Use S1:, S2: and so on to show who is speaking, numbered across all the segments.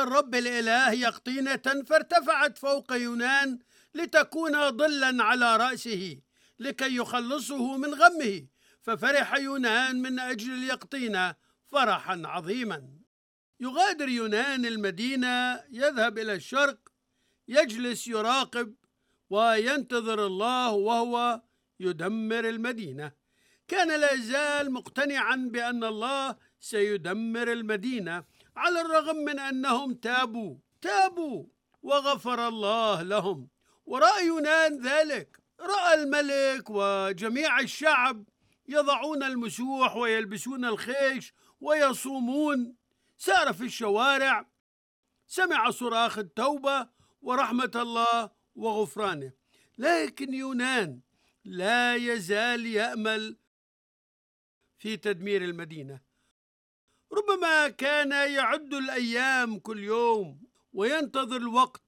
S1: الرب الإله يقطينة فارتفعت فوق يونان لتكون ظلا على رأسه لكي يخلصه من غمه، ففرح يونان من أجل اليقطينة فرحا عظيما. يغادر يونان المدينة، يذهب إلى الشرق، يجلس يراقب وينتظر الله وهو يدمر المدينة. كان لا يزال مقتنعا بأن الله سيدمر المدينة، على الرغم من أنهم تابوا وغفر الله لهم. ورأى يونان ذلك، رأى الملك وجميع الشعب يضعون المسوح ويلبسون الخيش ويصومون. سار في الشوارع، سمع صراخ التوبة ورحمة الله وغفرانه، لكن يونان لا يزال يأمل في تدمير المدينة. ربما كان يعد الأيام كل يوم وينتظر الوقت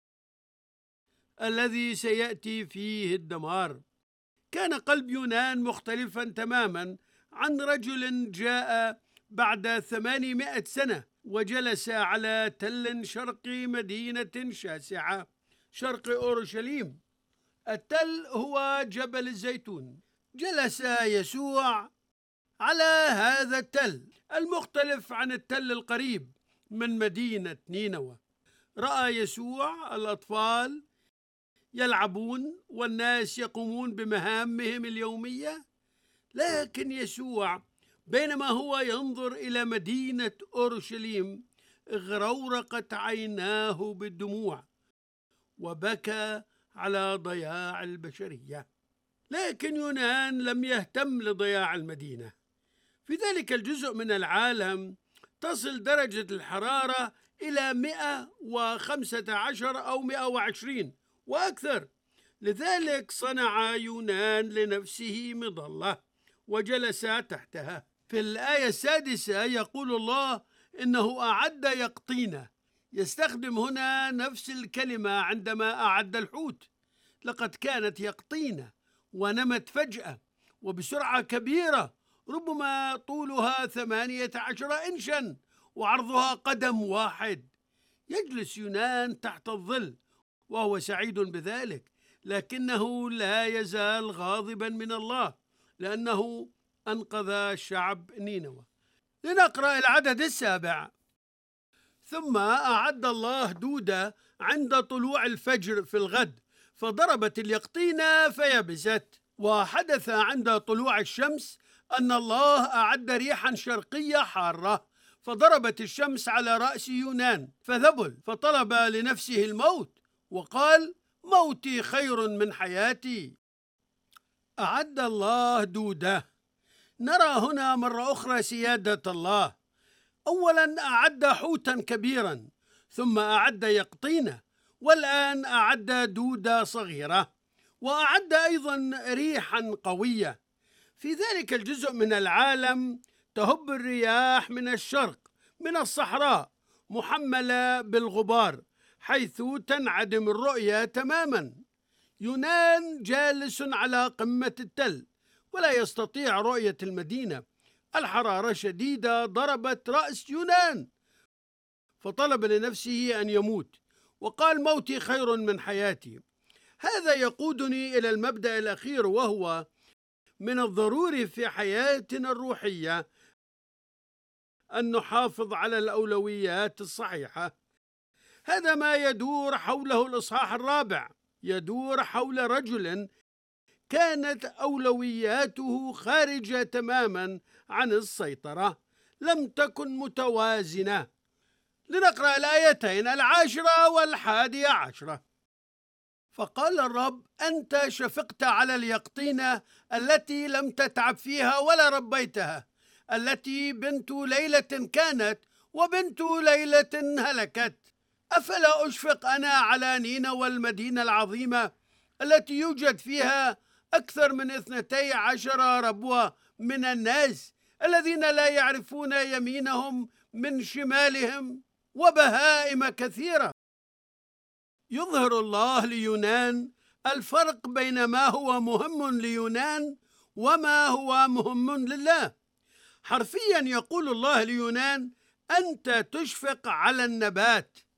S1: الذي سيأتي فيه الدمار. كان قلب يونان مختلفا تماما عن رجل جاء بعد 800 سنة وجلس على تل شرق مدينة شاسعة شرق أورشليم. التل هو جبل الزيتون. جلس يسوع على هذا التل المختلف عن التل القريب من مدينة نينوى. رأى يسوع الأطفال يلعبون والناس يقومون بمهامهم اليومية، لكن يسوع بينما هو ينظر إلى مدينة أورشليم اغرورقت عيناه بالدموع وبكى على ضياع البشرية. لكن يونان لم يهتم لضياع المدينة. في ذلك الجزء من العالم تصل درجة الحرارة إلى 115 أو 120 وأكثر. لذلك صنع يونان لنفسه مظلة وجلس تحتها. في الآية 6 يقول الله إنه أعد يقطينة. يستخدم هنا نفس الكلمة عندما أعد الحوت. لقد كانت يقطينة ونمت فجأة وبسرعة كبيرة، ربما طولها 18 إنشا وعرضها قدم واحد. يجلس يونان تحت الظل وهو سعيد بذلك، لكنه لا يزال غاضبا من الله لأنه أنقذ شعب نينوى. لنقرأ العدد 7. ثم أعد الله دودة عند طلوع الفجر في الغد، فضربت اليقطينة فيبست. وحدث عند طلوع الشمس أن الله أعد ريحا شرقية حارة، فضربت الشمس على رأس يونان فذبل، فطلب لنفسه الموت وقال: موتي خير من حياتي. أعد الله دودة. نرى هنا مرة أخرى سيادة الله. أولا أعد حوتا كبيرا، ثم أعد يقطينة، والآن أعد دودة صغيرة، وأعد أيضا ريحا قوية. في ذلك الجزء من العالم تهب الرياح من الشرق من الصحراء محملة بالغبار حيث تنعدم الرؤية تماما. يونان جالس على قمة التل ولا يستطيع رؤية المدينة. الحرارة شديدة ضربت رأس يونان فطلب لنفسه أن يموت وقال: موتي خير من حياتي. هذا يقودني إلى المبدأ الأخير، وهو من الضروري في حياتنا الروحية أن نحافظ على الأولويات الصحيحة. هذا ما يدور حوله الإصحاح 4. يدور حول رجل كانت أولوياته خارجة تماما عن السيطرة، لم تكن متوازنة. لنقرأ الآيتين 10 و11. فقال الرب: أنت شفقت على اليقطينة التي لم تتعب فيها ولا ربيتها، التي بنت ليلة كانت وبنت ليلة هلكت. أفلا أشفق أنا على نينوى المدينة العظيمة التي يوجد فيها أكثر من 12 ربوة من الناس الذين لا يعرفون يمينهم من شمالهم، وبهائم كثيرة. يظهر الله ليونان الفرق بين ما هو مهم ليونان وما هو مهم لله. حرفيا يقول الله ليونان: أنت تشفق على النبات